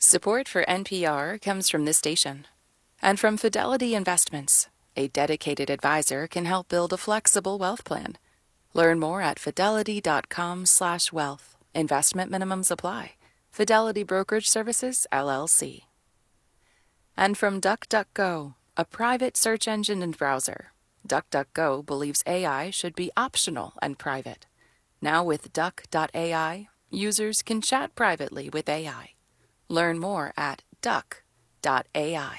Support for NPR comes from this station and from Fidelity Investments. A dedicated advisor can help build a flexible wealth plan. Learn more at fidelity.com/wealth. Investment minimums apply. Fidelity Brokerage Services, LLC. And from DuckDuckGo, a private search engine and browser. DuckDuckGo believes AI should be optional and private. Now with Duck.ai, users can chat privately with AI. Learn more at duck.ai.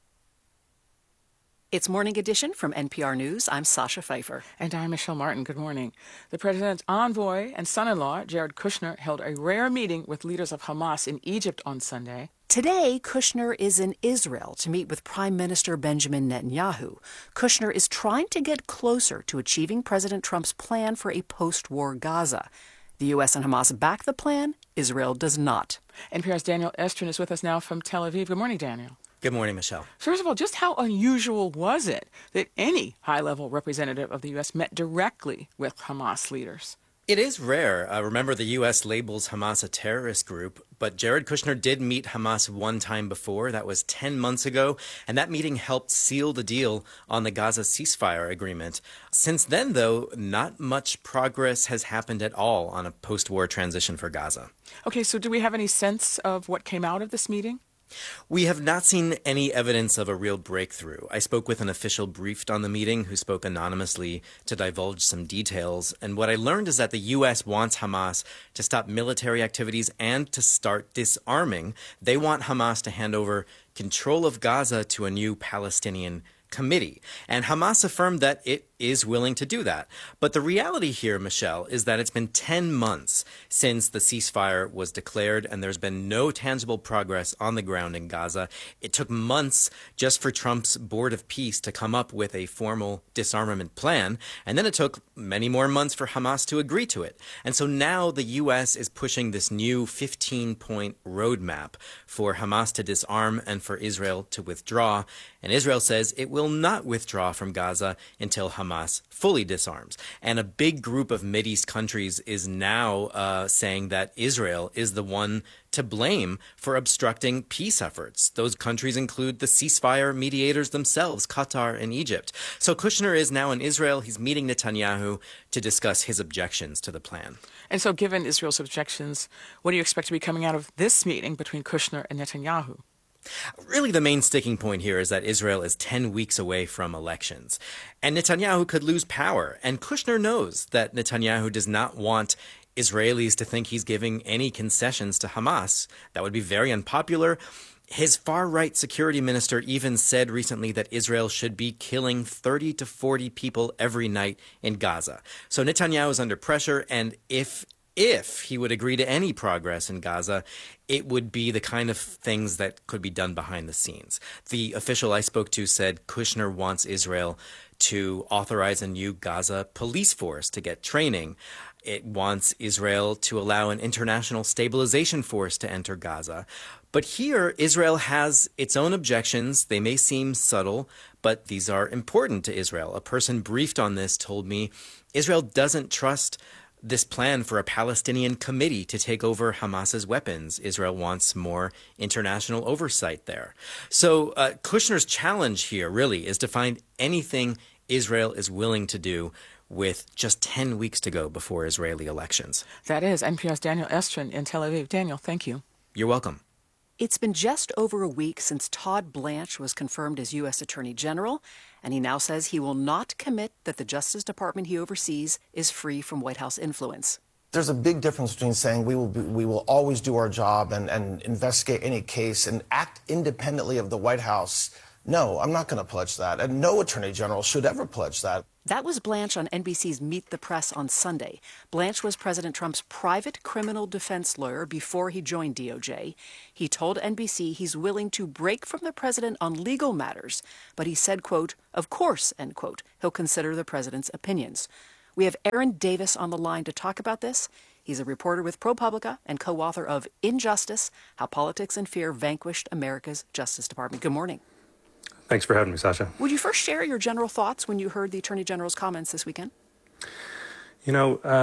It's Morning Edition from NPR News. I'm Sasha Pfeiffer. And I'm Michelle Martin. Good morning. The president's envoy and son-in-law, Jared Kushner, held a rare meeting with leaders of Hamas in Egypt on Sunday. Today, Kushner is in Israel to meet with Prime Minister Benjamin Netanyahu. Kushner is trying to get closer to achieving President Trump's plan for a post-war Gaza. The U.S. and Hamas back the plan. Israel does not. NPR's Daniel Estrin is with us now from Tel Aviv. Good morning, Daniel. Good morning, Michelle. First of all, just how unusual was it that any high-level representative of the U.S. met directly with Hamas leaders? It is rare. Remember, the U.S. labels Hamas a terrorist group, but Jared Kushner did meet Hamas one time before. That was 10 months ago, and that meeting helped seal the deal on the Gaza ceasefire agreement. Since then, though, not much progress has happened at all on a post-war transition for Gaza. Okay, so do we have any sense of what came out of this meeting? We have not seen any evidence of a real breakthrough. I spoke with an official briefed on the meeting who spoke anonymously to divulge some details. And what I learned is that the U.S. wants Hamas to stop military activities and to start disarming. They want Hamas to hand over control of Gaza to a new Palestinian committee. And Hamas affirmed that it is willing to do that. But the reality here, Michelle, is that it's been 10 months since the ceasefire was declared, and there's been no tangible progress on the ground in Gaza. It took months just for Trump's Board of Peace to come up with a formal disarmament plan, and then it took many more months for Hamas to agree to it. And so now the U.S. is pushing this new 15-point roadmap for Hamas to disarm and for Israel to withdraw. And Israel says it will not withdraw from Gaza until Hamas fully disarms. And a big group of Mideast countries is now saying that Israel is the one to blame for obstructing peace efforts. Those countries include the ceasefire mediators themselves, Qatar and Egypt. So Kushner is now in Israel. He's meeting Netanyahu to discuss his objections to the plan. And so given Israel's objections, what do you expect to be coming out of this meeting between Kushner and Netanyahu? Really, the main sticking point here is that Israel is 10 weeks away from elections, and Netanyahu could lose power. And Kushner knows that Netanyahu does not want Israelis to think he's giving any concessions to Hamas. That would be very unpopular. His far-right security minister even said recently that Israel should be killing 30 to 40 people every night in Gaza. So Netanyahu is under pressure, and if he would agree to any progress in Gaza, it would be the kind of things that could be done behind the scenes. The official I spoke to said Kushner wants Israel to authorize a new Gaza police force to get training. It wants Israel to allow an international stabilization force to enter Gaza. But here, Israel has its own objections. They may seem subtle, but these are important to Israel. A person briefed on this told me Israel doesn't trust this plan for a Palestinian committee to take over Hamas's weapons. Israel wants more international oversight there. So Kushner's challenge here really is to find anything Israel is willing to do with just 10 weeks to go before Israeli elections. That is NPR's Daniel Estrin in Tel Aviv. Daniel, thank you. You're welcome. It's been just over a week since Todd Blanche was confirmed as U.S. Attorney General, and he now says he will not commit that the Justice Department he oversees is free from White House influence. There's a big difference between saying we will always do our job and investigate any case and act independently of the White House. No, I'm not going to pledge that, and no Attorney General should ever pledge that. That was Blanche on NBC's Meet the Press on Sunday. Blanche was President Trump's private criminal defense lawyer before he joined DOJ. He told NBC he's willing to break from the president on legal matters, but he said, quote, "Of course," end quote, he'll consider the president's opinions. We have Aaron Davis on the line to talk about this. He's a reporter with ProPublica and co-author of Injustice: How Politics and Fear Vanquished America's Justice Department. Good morning. Thanks for having me, Sasha. Would you first share your general thoughts when you heard the Attorney General's comments this weekend? You know,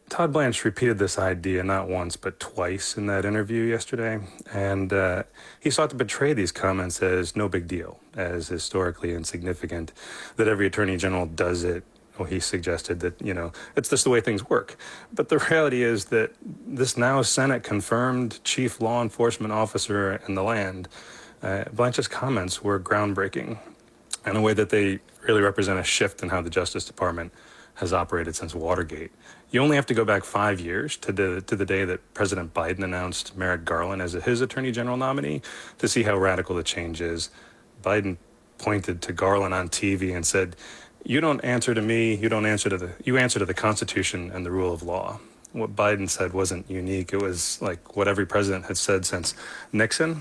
Todd Blanche repeated this idea not once but twice in that interview yesterday, and he sought to portray these comments as no big deal, as historically insignificant, that every attorney general does it. Well, he suggested that, it's just the way things work. But the reality is that this now Senate-confirmed chief law enforcement officer in the land, Blanche's comments were groundbreaking in a way that they really represent a shift in how the Justice Department has operated since Watergate. You only have to go back 5 years to the day that President Biden announced Merrick Garland as his Attorney General nominee to see how radical the change is. Biden pointed to Garland on TV and said, "You don't answer to me, you answer to the Constitution and the rule of law." What Biden said wasn't unique. It was like what every president had said since Nixon,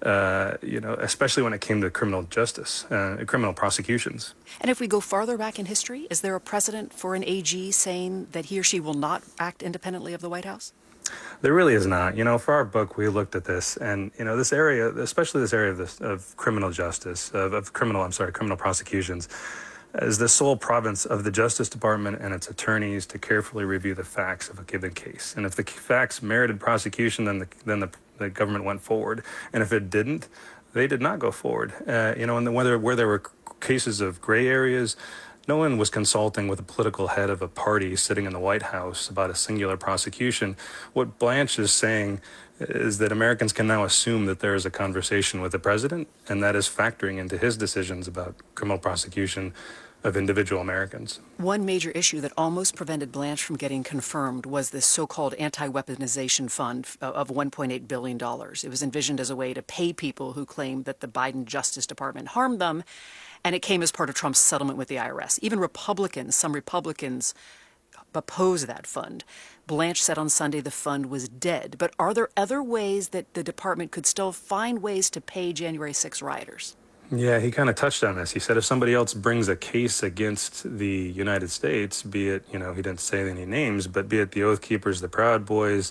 especially when it came to criminal justice, criminal prosecutions. And if we go farther back in history, is there a precedent for an AG saying that he or she will not act independently of the White House? There really is not. For our book, we looked at this, and this area, especially this area of criminal justice, criminal prosecutions, is the sole province of the Justice Department and its attorneys to carefully review the facts of a given case. And if the facts merited prosecution, then the government went forward. And if it didn't, they did not go forward. And where there were cases of gray areas, no one was consulting with the political head of a party sitting in the White House about a singular prosecution. What Blanche is saying is that Americans can now assume that there is a conversation with the president, and that is factoring into his decisions about criminal prosecution of individual Americans. One major issue that almost prevented Blanche from getting confirmed was this so-called anti-weaponization fund of $1.8 billion. It was envisioned as a way to pay people who claimed that the Biden Justice Department harmed them, and it came as part of Trump's settlement with the IRS. Even some Republicans oppose that fund. Blanche said on Sunday the fund was dead. But are there other ways that the department could still find ways to pay January 6 rioters? Yeah, he kind of touched on this. He said if somebody else brings a case against the United States, be it, he didn't say any names, but be it the Oath Keepers, the Proud Boys,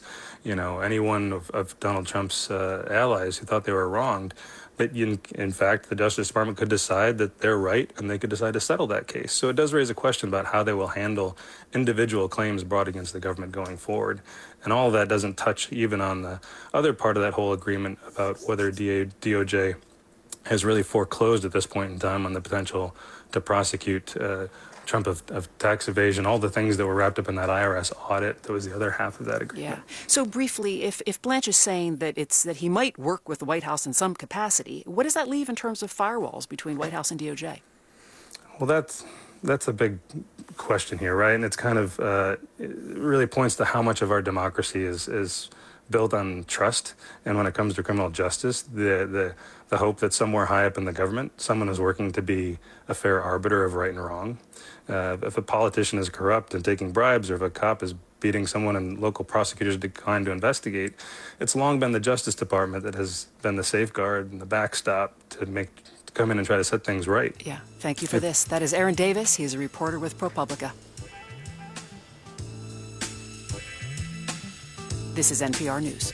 anyone of Donald Trump's allies who thought they were wronged, that in fact, the Justice Department could decide that they're right and they could decide to settle that case. So it does raise a question about how they will handle individual claims brought against the government going forward. And all of that doesn't touch even on the other part of that whole agreement about whether DOJ has really foreclosed at this point in time on the potential to prosecute Trump of tax evasion, all the things that were wrapped up in that IRS audit. That was the other half of that agreement. Yeah. So briefly, if Blanche is saying that he might work with the White House in some capacity, what does that leave in terms of firewalls between White House and DOJ? Well, that's a big question here, right? And it's kind of it really points to how much of our democracy is built on trust. And when it comes to criminal justice, the hope that somewhere high up in the government, someone is working to be a fair arbiter of right and wrong. If a politician is corrupt and taking bribes, or if a cop is beating someone and local prosecutors decline to investigate, it's long been the Justice Department that has been the safeguard and the backstop to come in and try to set things right. Yeah, thank you for this. That is Aaron Davis. He is a reporter with ProPublica. This is NPR News.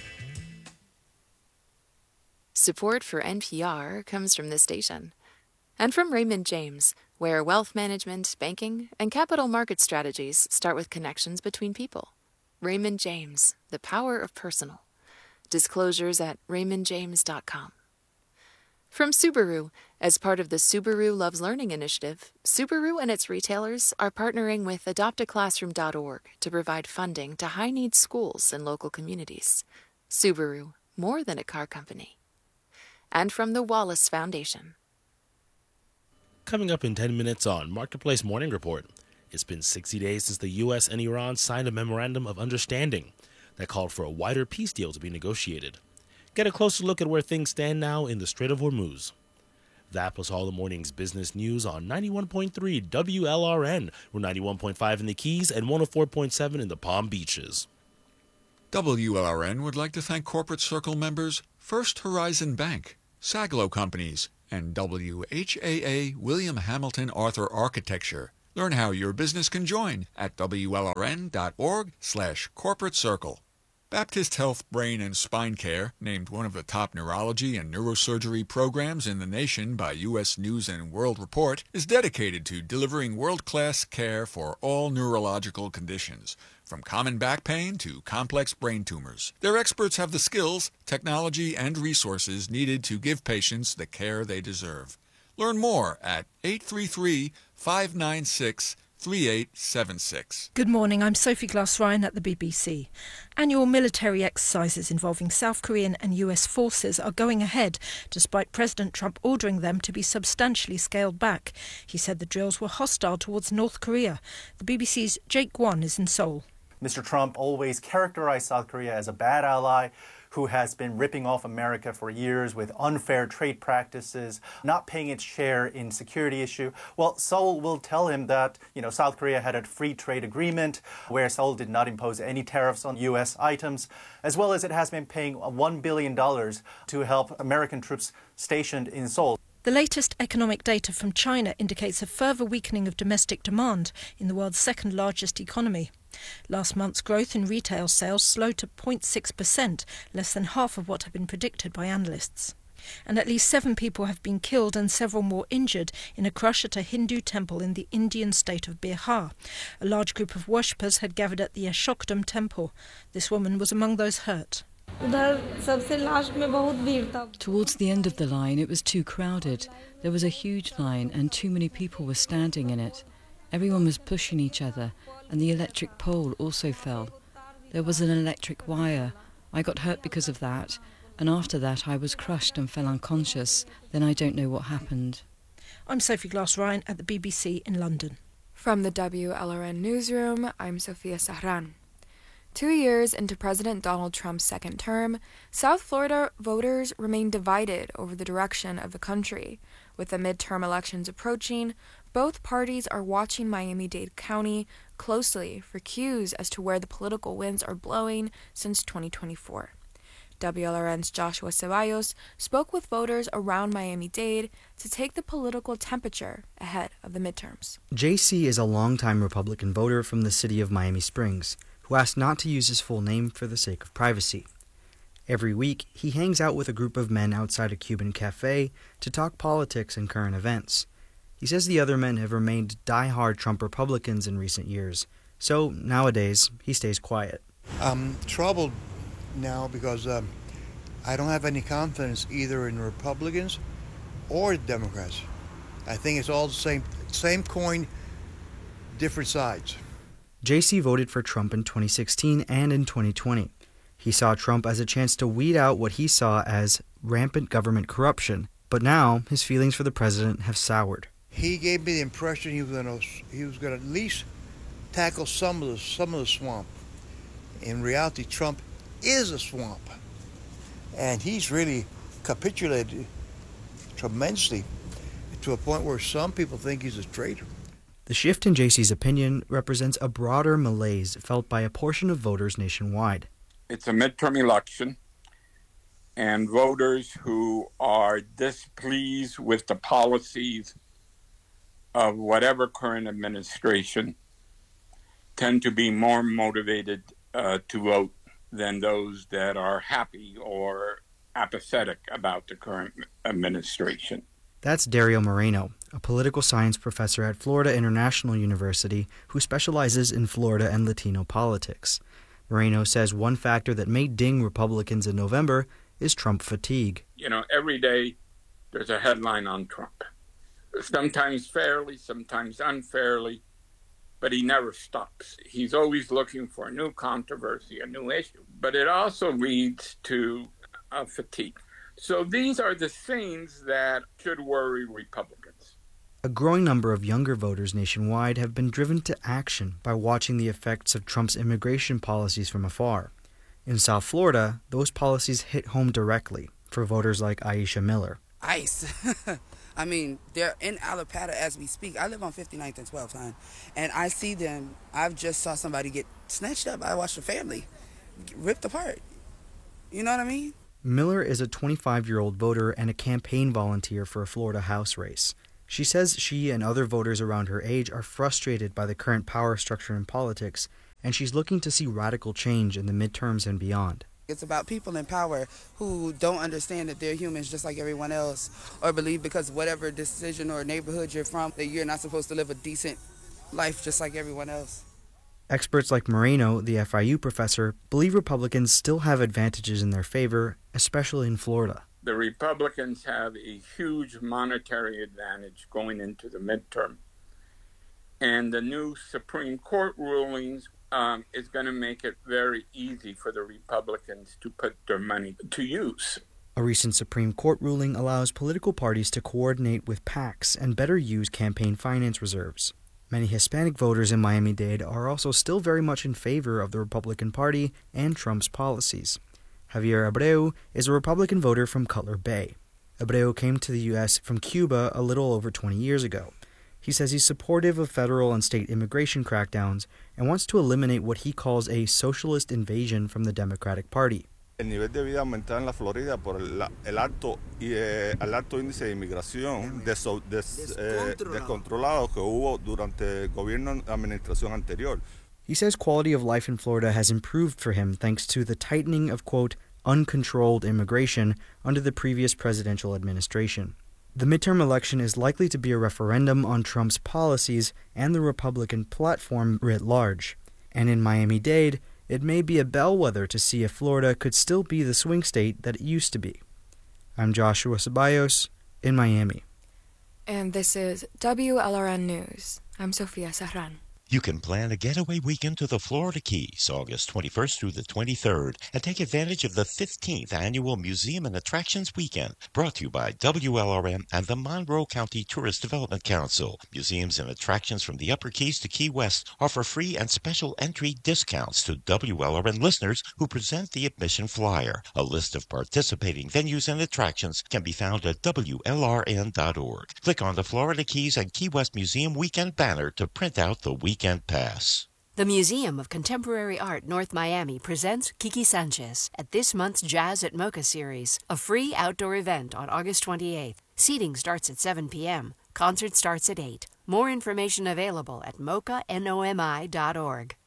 Support for NPR comes from this station and from Raymond James, where wealth management, banking, and capital market strategies start with connections between people. Raymond James, the power of personal. Disclosures at raymondjames.com. From Subaru, as part of the Subaru Loves Learning initiative, Subaru and its retailers are partnering with adoptaclassroom.org to provide funding to high-need schools in local communities. Subaru, more than a car company. And from the Wallace Foundation. Coming up in 10 minutes on Marketplace Morning Report, it's been 60 days since the U.S. and Iran signed a memorandum of understanding that called for a wider peace deal to be negotiated. Get a closer look at where things stand now in the Strait of Hormuz. That was all the morning's business news on 91.3 WLRN. We're 91.5 in the Keys and 104.7 in the Palm Beaches. WLRN would like to thank Corporate Circle members First Horizon Bank, Saglo Companies, and WHAA William Hamilton Arthur Architecture. Learn how your business can join at WLRN.org/corporate circle. Baptist Health Brain and Spine Care, named one of the top neurology and neurosurgery programs in the nation by U.S. News & World Report, is dedicated to delivering world-class care for all neurological conditions. from common back pain to complex brain tumors. Their experts have the skills, technology, and resources needed to give patients the care they deserve. Learn more at 833-596-3876. Good morning, I'm Sophie Glass-Ryan at the BBC. Annual military exercises involving South Korean and US forces are going ahead, despite President Trump ordering them to be substantially scaled back. He said the drills were hostile towards North Korea. The BBC's Jake Gwon is in Seoul. Mr. Trump always characterized South Korea as a bad ally who has been ripping off America for years with unfair trade practices, not paying its share in security issue. Well, Seoul will tell him that, South Korea had a free trade agreement where Seoul did not impose any tariffs on U.S. items, as well as it has been paying $1 billion to help American troops stationed in Seoul. The latest economic data from China indicates a further weakening of domestic demand in the world's second largest economy. Last month's growth in retail sales slowed to 0.6%, less than half of what had been predicted by analysts. And at least 7 people have been killed and several more injured in a crush at a Hindu temple in the Indian state of Bihar. A large group of worshippers had gathered at the Ashokdam temple. This woman was among those hurt. Towards the end of the line, it was too crowded. There was a huge line and too many people were standing in it. Everyone was pushing each other, and the electric pole also fell. There was an electric wire. I got hurt because of that, and after that I was crushed and fell unconscious. Then I don't know what happened. I'm Sophie Glass-Ryan at the BBC in London. From the WLRN Newsroom, I'm Sophia Sahran. 2 years into President Donald Trump's second term, South Florida voters remain divided over the direction of the country. With the midterm elections approaching, both parties are watching Miami-Dade County closely for cues as to where the political winds are blowing since 2024. WLRN's Joshua Ceballos spoke with voters around Miami-Dade to take the political temperature ahead of the midterms. JC is a longtime Republican voter from the city of Miami Springs, who asked not to use his full name for the sake of privacy. Every week, he hangs out with a group of men outside a Cuban cafe to talk politics and current events. He says the other men have remained die-hard Trump Republicans in recent years, so nowadays he stays quiet. I'm troubled now because I don't have any confidence either in Republicans or Democrats. I think it's all the same coin, different sides. JC voted for Trump in 2016 and in 2020. He saw Trump as a chance to weed out what he saw as rampant government corruption, but now his feelings for the president have soured. He gave me the impression he was going to at least tackle some of the swamp. In reality, Trump is a swamp, and he's really capitulated tremendously to a point where some people think he's a traitor. The shift in JC's opinion represents a broader malaise felt by a portion of voters nationwide. It's a midterm election, and voters who are displeased with the policies of whatever current administration tend to be more motivated to vote than those that are happy or apathetic about the current administration. That's Dario Moreno, a political science professor at Florida International University who specializes in Florida and Latino politics. Moreno says one factor that may ding Republicans in November is Trump fatigue. Every day there's a headline on Trump. Sometimes fairly, sometimes unfairly, but he never stops. He's always looking for a new controversy, a new issue. But it also leads to fatigue. So these are the things that should worry Republicans. A growing number of younger voters nationwide have been driven to action by watching the effects of Trump's immigration policies from afar. In South Florida, those policies hit home directly for voters like Aisha Miller. ICE. I mean, they're in Allapattah as we speak. I live on 59th and 12th, hon, and I see them. I've just saw somebody get snatched up. I watched a family ripped apart. You know what I mean? Miller is a 25-year-old voter and a campaign volunteer for a Florida House race. She says she and other voters around her age are frustrated by the current power structure in politics, and she's looking to see radical change in the midterms and beyond. It's about people in power who don't understand that they're humans just like everyone else, or believe because whatever decision or neighborhood you're from that you're not supposed to live a decent life just like everyone else. Experts like Moreno, the FIU professor, believe Republicans still have advantages in their favor, especially in Florida. The Republicans have a huge monetary advantage going into the midterm. And the new Supreme Court rulings is going to make it very easy for the Republicans to put their money to use. A recent Supreme Court ruling allows political parties to coordinate with PACs and better use campaign finance reserves. Many Hispanic voters in Miami-Dade are also still very much in favor of the Republican Party and Trump's policies. Javier Abreu is a Republican voter from Cutler Bay. Abreu came to the U.S. from Cuba a little over 20 years ago. He says he's supportive of federal and state immigration crackdowns and wants to eliminate what he calls a socialist invasion from the Democratic Party. El nivel de vida aumentar en la Florida por el alto índice de inmigración descontrolado que hubo durante el gobierno administración anterior. He says quality of life in Florida has improved for him thanks to the tightening of, quote, uncontrolled immigration under the previous presidential administration. The midterm election is likely to be a referendum on Trump's policies and the Republican platform writ large. And in Miami-Dade, it may be a bellwether to see if Florida could still be the swing state that it used to be. I'm Joshua Ceballos in Miami. And this is WLRN News. I'm Sofia Serran. You can plan a getaway weekend to the Florida Keys, August 21st through the 23rd, and take advantage of the 15th Annual Museum and Attractions Weekend, brought to you by WLRN and the Monroe County Tourist Development Council. Museums and attractions from the Upper Keys to Key West offer free and special entry discounts to WLRN listeners who present the admission flyer. A list of participating venues and attractions can be found at WLRN.org. Click on the Florida Keys and Key West Museum Weekend banner to print out the weekend pass. The Museum of Contemporary Art North Miami presents Kiki Sanchez at this month's Jazz at Mocha series, a free outdoor event on August 28th. Seating starts at 7 p.m. Concert starts at 8. More information available at mochanomi.org.